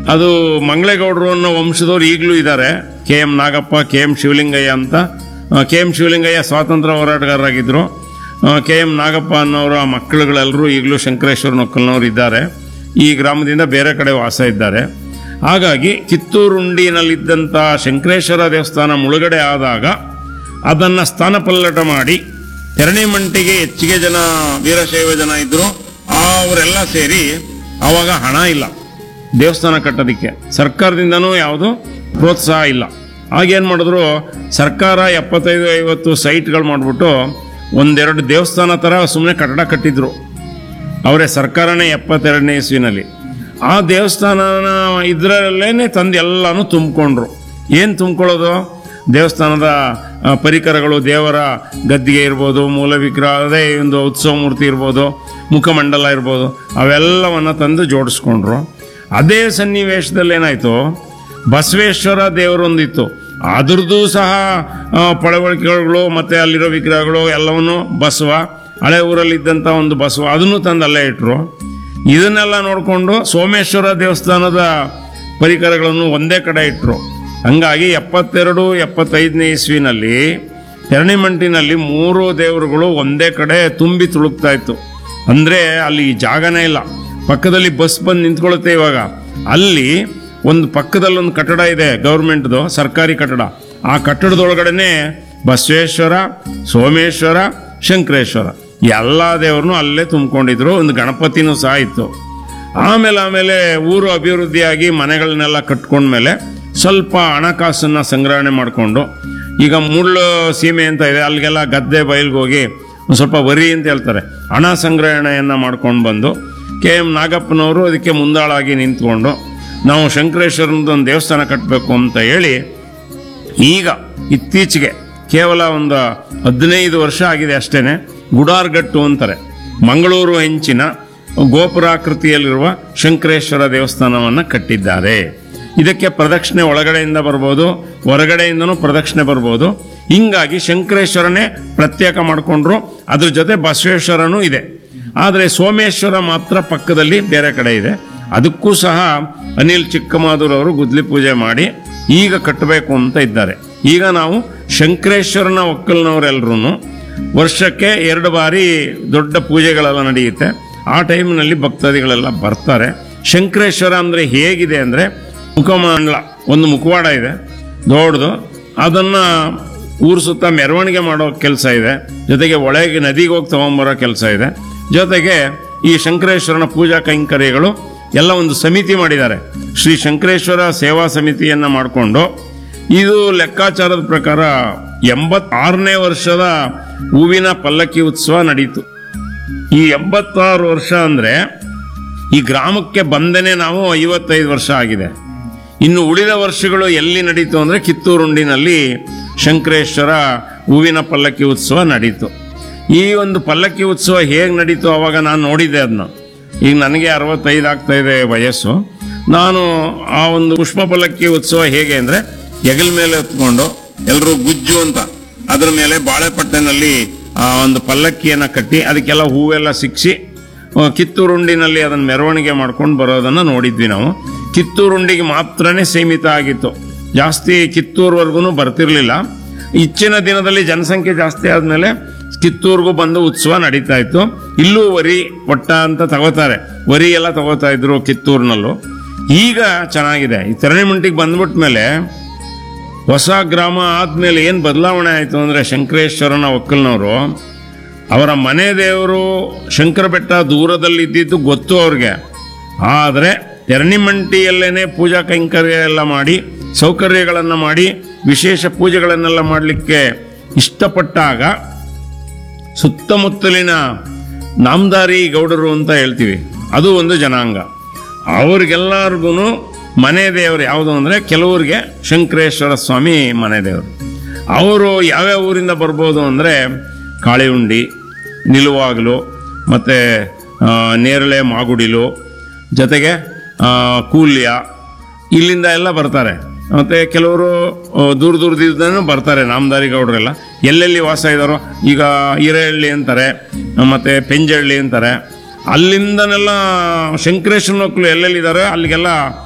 ಅದು ಮಂಗಳೇಗೌಡರು ಅನ್ನೋ ವಂಶದವ್ರು ಈಗಲೂ ಇದ್ದಾರೆ. KM ನಾಗಪ್ಪ, KM ಶಿವಲಿಂಗಯ್ಯ ಅಂತ. KM ಶಿವಲಿಂಗಯ್ಯ ಸ್ವಾತಂತ್ರ್ಯ ಹೋರಾಟಗಾರರಾಗಿದ್ದರು. KM ನಾಗಪ್ಪ ಅನ್ನೋರ ಮಕ್ಕಳುಗಳೆಲ್ಲರೂ ಈಗಲೂ ಶಂಕರೇಶ್ವರ ಒಕ್ಕಲ್ನವ್ರು ಇದ್ದಾರೆ. ಈ ಗ್ರಾಮದಿಂದ ಬೇರೆ ಕಡೆ ವಾಸ ಇದ್ದಾರೆ. ಹಾಗಾಗಿ ಕಿತ್ತೂರುಂಡಿನಲ್ಲಿದ್ದಂಥ ಶಂಕರೇಶ್ವರ ದೇವಸ್ಥಾನ ಮುಳುಗಡೆ ಆದಾಗ ಅದನ್ನು ಸ್ಥಾನಪಲ್ಲಟ ಮಾಡಿ ತೆರಣಿಮಂಟಿಗೆ ಹೆಚ್ಚಿಗೆ ಜನ ವೀರಶೈವ ಜನ ಇದ್ದರು. ಅವರೆಲ್ಲ ಸೇರಿ ಆವಾಗ ಹಣ ಇಲ್ಲ ದೇವಸ್ಥಾನ ಕಟ್ಟೋದಕ್ಕೆ, ಸರ್ಕಾರದಿಂದನೂ ಯಾವುದು ಪ್ರೋತ್ಸಾಹ ಇಲ್ಲ. ಆಗೇನು ಮಾಡಿದ್ರು, ಸರ್ಕಾರ 75-50 ಸೈಟ್ಗಳು ಮಾಡಿಬಿಟ್ಟು ಒಂದೆರಡು ದೇವಸ್ಥಾನ ಥರ ಸುಮ್ಮನೆ ಕಟ್ಟಡ ಕಟ್ಟಿದ್ರು ಅವರೇ, ಸರ್ಕಾರನೇ 72ನೇ ಇಸ್ವಿನಲ್ಲಿ. ಆ ದೇವಸ್ಥಾನನ ಇದರಲ್ಲೇ ತಂದು ಎಲ್ಲನೂ ತುಂಬಿಕೊಂಡ್ರು. ಏನು ತುಂಬ್ಕೊಳ್ಳೋದು? ದೇವಸ್ಥಾನದ ಪರಿಕರಗಳು, ದೇವರ ಗದ್ದಿಗೆ ಇರ್ಬೋದು, ಮೂಲ ವಿಗ್ರಹ, ಅದೇ ಒಂದು ಉತ್ಸವ ಮೂರ್ತಿ ಇರ್ಬೋದು, ಮುಖಮಂಡಲ ಇರ್ಬೋದು, ಅವೆಲ್ಲವನ್ನು ತಂದು ಜೋಡಿಸ್ಕೊಂಡ್ರು. ಅದೇ ಸನ್ನಿವೇಶದಲ್ಲಿ ಏನಾಯಿತು, ಬಸವೇಶ್ವರ ದೇವರೊಂದಿತ್ತು, ಅದ್ರದ್ದು ಸಹ ಪಳವಳಿಕೆಗಳು ಮತ್ತು ಅಲ್ಲಿರೋ ವಿಗ್ರಹಗಳು ಎಲ್ಲವನ್ನು ಬಸವ, ಹಳೆ ಊರಲ್ಲಿದ್ದಂಥ ಒಂದು ಬಸವ, ಅದನ್ನು ತಂದು ಅಲ್ಲೇ ಇಟ್ಟರು. ಇದನ್ನೆಲ್ಲ ನೋಡಿಕೊಂಡು ಸೋಮೇಶ್ವರ ದೇವಸ್ಥಾನದ ಪರಿಕರಗಳನ್ನು ಒಂದೇ ಕಡೆ ಇಟ್ಟರು. ಹಂಗಾಗಿ 72-75ನೇ ಇಸ್ವಿನಲ್ಲಿ ತೆರಣಿಮಂಟಿನಲ್ಲಿ 3 ದೇವರುಗಳು ಒಂದೇ ಕಡೆ ತುಂಬಿ ತುಳುಕ್ತಾ ಇತ್ತು. ಅಂದರೆ ಅಲ್ಲಿ ಜಾಗನೇ ಇಲ್ಲ, ಪಕ್ಕದಲ್ಲಿ ಬಸ್ ಬಂದು ನಿಂತ್ಕೊಳ್ಳುತ್ತೆ. ಇವಾಗ ಅಲ್ಲಿ ಒಂದು ಪಕ್ಕದಲ್ಲೊಂದು ಕಟ್ಟಡ ಇದೆ, ಗೌರ್ಮೆಂಟ್ದು ಸರ್ಕಾರಿ ಕಟ್ಟಡ. ಆ ಕಟ್ಟಡದೊಳಗಡೆ ಬಸವೇಶ್ವರ, ಸೋಮೇಶ್ವರ, ಶಂಕರೇಶ್ವರ ಎಲ್ಲ ದೇವ್ರನ್ನೂ ಅಲ್ಲೇ ತುಂಬಿಕೊಂಡಿದ್ರು. ಒಂದು ಗಣಪತಿನೂ ಸಹ ಇತ್ತು. ಆಮೇಲೆ ಊರು ಅಭಿವೃದ್ಧಿಯಾಗಿ ಮನೆಗಳನ್ನೆಲ್ಲ ಕಟ್ಕೊಂಡ್ಮೇಲೆ ಸ್ವಲ್ಪ ಹಣಕಾಸನ್ನು ಸಂಗ್ರಹಣೆ ಮಾಡಿಕೊಂಡು, ಈಗ ಮುಳ್ಳು ಸೀಮೆ ಅಂತ ಇದೆ, ಅಲ್ಲಿಗೆಲ್ಲ ಗದ್ದೆ ಬಯಲ್ಗೆ ಹೋಗಿ ಒಂದು ಸ್ವಲ್ಪ ವರಿ ಅಂತ ಹೇಳ್ತಾರೆ, ಹಣ ಸಂಗ್ರಹಣೆಯನ್ನು ಮಾಡ್ಕೊಂಡು ಬಂದು KM ನಾಗಪ್ಪನವರು ಅದಕ್ಕೆ ಮುಂದಾಳಾಗಿ ನಿಂತ್ಕೊಂಡು ನಾವು ಶಂಕರೇಶ್ವರನದೊಂದು ದೇವಸ್ಥಾನ ಕಟ್ಟಬೇಕು ಅಂತ ಹೇಳಿ, ಈಗ ಇತ್ತೀಚೆಗೆ ಕೇವಲ ಒಂದು 15 ವರ್ಷ ಆಗಿದೆ ಅಷ್ಟೇ, ಗುಡಾರ್ಗಟ್ಟು ಅಂತಾರೆ, ಮಂಗಳೂರು ಹೆಂಚಿನ ಗೋಪುರಾಕೃತಿಯಲ್ಲಿರುವ ಶಂಕರೇಶ್ವರ ದೇವಸ್ಥಾನವನ್ನು ಕಟ್ಟಿದ್ದಾರೆ. ಇದಕ್ಕೆ ಪ್ರದಕ್ಷಿಣೆ ಒಳಗಡೆಯಿಂದ ಬರ್ಬೋದು, ಹೊರಗಡೆಯಿಂದನೂ ಪ್ರದಕ್ಷಿಣೆ ಬರ್ಬೋದು. ಹಿಂಗಾಗಿ ಶಂಕರೇಶ್ವರನೇ ಪ್ರತ್ಯೇಕ ಮಾಡಿಕೊಂಡ್ರು. ಅದ್ರ ಜೊತೆ ಬಸವೇಶ್ವರನೂ ಇದೆ. ಆದರೆ ಸೋಮೇಶ್ವರ ಮಾತ್ರ ಪಕ್ಕದಲ್ಲಿ ಬೇರೆ ಕಡೆ ಇದೆ. ಅದಕ್ಕೂ ಸಹ ಅನಿಲ್ ಚಿಕ್ಕಮಾದೂರ್ ಅವರು ಗುದ್ಲಿ ಪೂಜೆ ಮಾಡಿ ಈಗ ಕಟ್ಟಬೇಕು ಅಂತ ಇದ್ದಾರೆ. ಈಗ ನಾವು ಶಂಕರೇಶ್ವರನ ಒಕ್ಕಲ್ನವರೆಲ್ಲರೂ ವರ್ಷಕ್ಕೆ 2 ಬಾರಿ ದೊಡ್ಡ ಪೂಜೆಗಳೆಲ್ಲ ನಡೆಯುತ್ತೆ. ಆ ಟೈಮ್ನಲ್ಲಿ ಭಕ್ತಾದಿಗಳೆಲ್ಲ ಬರ್ತಾರೆ. ಶಂಕರೇಶ್ವರ ಅಂದರೆ ಹೇಗಿದೆ ಅಂದರೆ, ಮುಖಮಂಡಲ, ಒಂದು ಮುಖವಾಡ ಇದೆ ದೊಡ್ಡದು, ಅದನ್ನು ಊರು ಸುತ್ತ ಮೆರವಣಿಗೆ ಮಾಡೋ ಕೆಲಸ ಇದೆ. ಜೊತೆಗೆ ಒಳಗೆ ನದಿಗೆ ಹೋಗಿ ತೊಗೊಂಬರೋ ಕೆಲಸ ಇದೆ. ಜೊತೆಗೆ ಈ ಶಂಕರೇಶ್ವರನ ಪೂಜಾ ಕೈಂಕರ್ಯಗಳು ಎಲ್ಲ ಒಂದು ಸಮಿತಿ ಮಾಡಿದ್ದಾರೆ, ಶ್ರೀ ಶಂಕರೇಶ್ವರ ಸೇವಾ ಸಮಿತಿಯನ್ನು ಮಾಡಿಕೊಂಡು. ಇದು ಲೆಕ್ಕಾಚಾರದ ಪ್ರಕಾರ 86ನೇ ವರ್ಷದ ಹೂವಿನ ಪಲ್ಲಕ್ಕಿ ಉತ್ಸವ ನಡೀತು. ಈ 86 ವರ್ಷ ಅಂದರೆ ಈ ಗ್ರಾಮಕ್ಕೆ ಬಂದೇನೆ ನಾವು 55 ವರ್ಷ ಆಗಿದೆ. ಇನ್ನು ಉಳಿದ ವರ್ಷಗಳು ಎಲ್ಲಿ ನಡೀತು ಅಂದರೆ ಕಿತ್ತೂರುಂಡಿನಲ್ಲಿ ಶಂಕರೇಶ್ವರ ಹೂವಿನ ಪಲ್ಲಕ್ಕಿ ಉತ್ಸವ ನಡೀತು. ಈ ಒಂದು ಪಲ್ಲಕ್ಕಿ ಉತ್ಸವ ಹೇಗೆ ನಡೀತು ಅವಾಗ ನಾನು ನೋಡಿದ್ದೆ ಅದನ್ನ. ಈಗ ನನಗೆ 65 ಆಗ್ತಾ ಇದೆ ವಯಸ್ಸು. ನಾನು ಆ ಒಂದು ಪುಷ್ಪ ಪಲ್ಲಕ್ಕಿ ಉತ್ಸವ ಹೇಗೆ ಅಂದರೆ, ಹೆಗಲ ಮೇಲೆ ಹೊತ್ಕೊಂಡು ಎಲ್ಲರೂ ಗುಜ್ಜು ಅಂತ ಅದ್ರ ಮೇಲೆ ಬಾಳೆಪಟ್ಟೆನಲ್ಲಿ ಒಂದು ಪಲ್ಲಕ್ಕಿಯನ್ನು ಕಟ್ಟಿ ಅದಕ್ಕೆಲ್ಲ ಹೂವೆಲ್ಲ ಸಿಕ್ಕಿಸಿ ಕಿತ್ತೂರುಂಡಿನಲ್ಲಿ ಅದನ್ನು ಮೆರವಣಿಗೆ ಮಾಡ್ಕೊಂಡು ಬರೋದನ್ನು ನೋಡಿದ್ವಿ ನಾವು. ಕಿತ್ತೂರುಂಡಿಗೆ ಮಾತ್ರನೇ ಸೀಮಿತ ಆಗಿತ್ತು, ಜಾಸ್ತಿ ಕಿತ್ತೂರ್ವರೆಗೂ ಬರ್ತಿರ್ಲಿಲ್ಲ. ಇಚ್ಚಿನ ದಿನದಲ್ಲಿ ಜನಸಂಖ್ಯೆ ಜಾಸ್ತಿ ಆದಮೇಲೆ ಕಿತ್ತೂರ್ಗೂ ಬಂದು ಉತ್ಸವ ನಡೀತಾ ಇತ್ತು. ಇಲ್ಲೂ ವರಿ ಒಟ್ಟ ಅಂತ ತಗೋತಾರೆ, ವರಿ ಎಲ್ಲ ತಗೋತಾ ಇದ್ರು ಕಿತ್ತೂರಿನಲ್ಲೂ. ಈಗ ಚೆನ್ನಾಗಿದೆ. ಈ ತೆರಣಿಮಂಟಿಗೆ ಬಂದ್ಬಿಟ್ಟ ಮೇಲೆ ಹೊಸ ಗ್ರಾಮ ಆದಮೇಲೆ ಏನು ಬದಲಾವಣೆ ಆಯಿತು ಅಂದರೆ, ಶಂಕರೇಶ್ವರನ ಒಕ್ಕಲ್ನವರು ಅವರ ಮನೆ ದೇವರು ಶಂಕರ ಬೆಟ್ಟ ದೂರದಲ್ಲಿದ್ದಿದ್ದು ಗೊತ್ತು ಅವ್ರಿಗೆ. ಆದರೆ ತೆರಣಿಮಂಟಿಯಲ್ಲೇ ಪೂಜಾ ಕೈಂಕರ್ಯ ಎಲ್ಲ ಮಾಡಿ, ಸೌಕರ್ಯಗಳನ್ನು ಮಾಡಿ, ವಿಶೇಷ ಪೂಜೆಗಳನ್ನೆಲ್ಲ ಮಾಡಲಿಕ್ಕೆ ಇಷ್ಟಪಟ್ಟಾಗ ಸುತ್ತಮುತ್ತಲಿನ ನಾಮದಾರಿ ಗೌಡರು ಅಂತ ಹೇಳ್ತೀವಿ, ಅದು ಒಂದು ಜನಾಂಗ. ಅವ್ರಿಗೆಲ್ಲರಿಗೂ ಮನೆ ದೇವರು ಯಾವುದು ಅಂದರೆ, ಕೆಲವ್ರಿಗೆ ಶಂಕರೇಶ್ವರ ಸ್ವಾಮಿ ಮನೆ ದೇವರು. ಅವರು ಯಾವ್ಯಾವ ಊರಿಂದ ಬರ್ಬೋದು ಅಂದರೆ, ಕಾಳಿಹುಂಡಿ, ನಿಲುವಾಗಲು, ಮತ್ತು ನೇರಳೆ ಮಾಗುಡಿಲು, ಜೊತೆಗೆ ಕೂಲ್ಯ, ಇಲ್ಲಿಂದ ಎಲ್ಲ ಬರ್ತಾರೆ. ಮತ್ತು ಕೆಲವರು ದೂರದಿಂದನೂ ಬರ್ತಾರೆ ನಾಮದಾರಿ ಗೌಡರೆಲ್ಲ. ಎಲ್ಲೆಲ್ಲಿ ವಾಸ ಇದ್ದಾರೋ, ಈಗ ಹಿರೇಹಳ್ಳಿ ಅಂತಾರೆ, ಮತ್ತು ಪೆಂಜಹಳ್ಳಿ ಅಂತಾರೆ, ಅಲ್ಲಿಂದನೆಲ್ಲ ಶಂಕರೇಶ್ವರನ ಮಕ್ಕಳು ಎಲ್ಲೆಲ್ಲಿದ್ದಾರೆ ಅಲ್ಲಿಗೆಲ್ಲ